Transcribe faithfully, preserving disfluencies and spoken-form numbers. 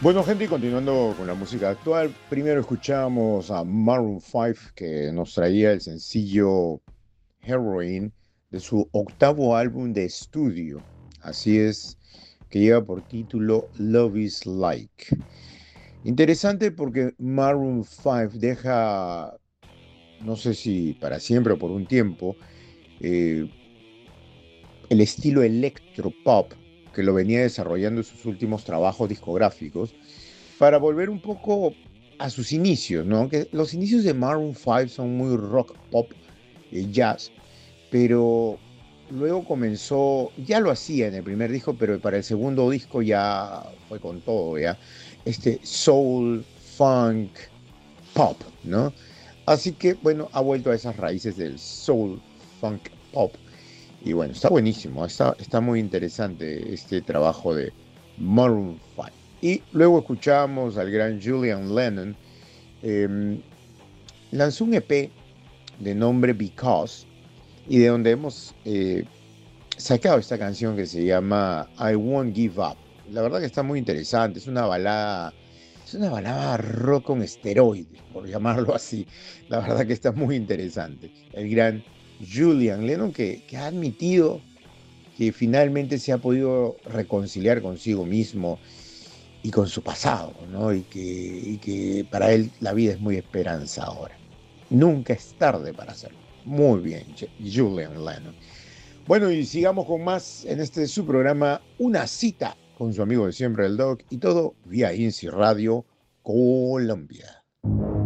Bueno, gente, y continuando con la música actual, primero escuchamos a Maroon cinco que nos traía el sencillo Heroin de su octavo álbum de estudio. Así es, que lleva por título Love is Like. Interesante porque Maroon cinco deja, no sé si para siempre o por un tiempo, eh, el estilo electropop que lo venía desarrollando en sus últimos trabajos discográficos para volver un poco a sus inicios, ¿no? Que los inicios de Maroon cinco son muy rock pop, eh, jazz, pero luego comenzó, ya lo hacía en el primer disco, pero para el segundo disco ya fue con todo, ¿ya? Este soul, funk, pop, ¿no? Así que, bueno, ha vuelto a esas raíces del soul, funk, pop. Y bueno, está buenísimo, está, está muy interesante este trabajo de Maroon cinco. Y luego escuchamos al gran Julian Lennon. eh, Lanzó un E P de nombre Because y de donde hemos eh, sacado esta canción que se llama I Won't Give Up. La verdad que está muy interesante, es una balada, es una balada rock con esteroides, por llamarlo así. La verdad que está muy interesante. El gran Julian Lennon que, que ha admitido que finalmente se ha podido reconciliar consigo mismo y con su pasado, ¿no? Y que, y que para él la vida es muy esperanzadora. Nunca es tarde para hacerlo. Muy bien, Julian Lennon. Bueno, y sigamos con más en este su programa, Una cita con su amigo de siempre, el Doc, y todo vía INSI Radio Colombia.